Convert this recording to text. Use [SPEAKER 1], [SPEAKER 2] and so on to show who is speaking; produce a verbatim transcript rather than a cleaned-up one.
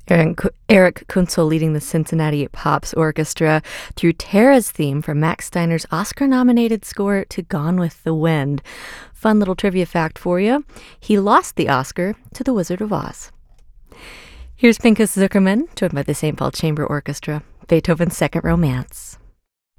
[SPEAKER 1] Eric, Eric Kunzel leading the Cincinnati Pops Orchestra through Tara's theme from Max Steiner's Oscar-nominated score to Gone with the Wind. Fun little trivia fact for you. He lost the Oscar to The Wizard of Oz. Here's Pinchas Zukerman, joined by the Saint Paul Chamber Orchestra, Beethoven's Second Romance.